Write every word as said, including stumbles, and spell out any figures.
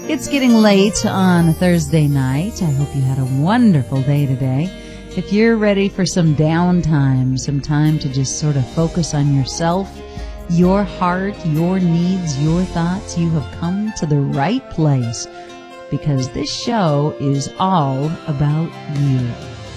It's getting late on a Thursday night. I hope you had a wonderful day today. If you're ready for some downtime, some time to just sort of focus on yourself, your heart, your needs, your thoughts, you have come to the right place, because this show is all about you.